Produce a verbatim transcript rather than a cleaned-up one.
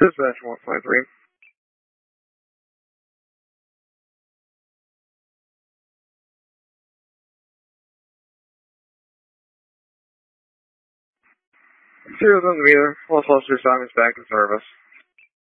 Dispatch one five three. Zero on the meter. Los Officer Simon's back in service.